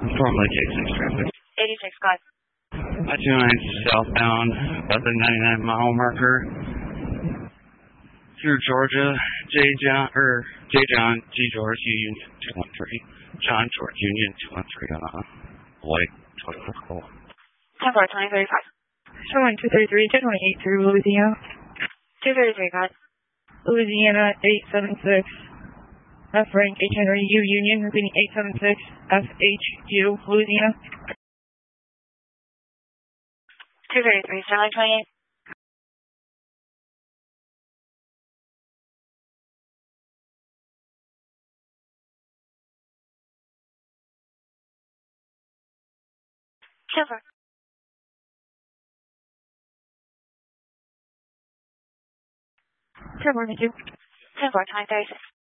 Formally J6 traffic. 86, got it. I-29 southbound, about the 99-mile marker. Through Georgia, J. John, G. George, Union 213. John, George, Union 213 on a white Toyota Corolla. 10-4, 2035. Showing 233, 228 through Louisiana. 233, got it. Louisiana 876. F rank H Henry U Union, repeating 876 FHU, Louisiana. 233, Starline 28. Silver. 10-4, 10-4, 2036.